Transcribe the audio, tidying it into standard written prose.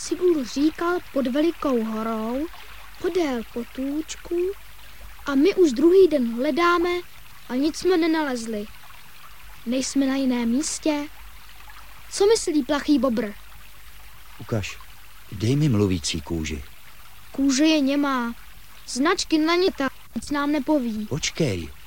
Sigul říkal pod velikou horou, podél potůčku a my už druhý den hledáme a nic jsme nenalezli. Nejsme na jiném místě? Co myslí plachý bobr? Ukaž, dej mi mluvící kůži. Kůže je němá. Značky na ně nic nám nepoví. Počkej,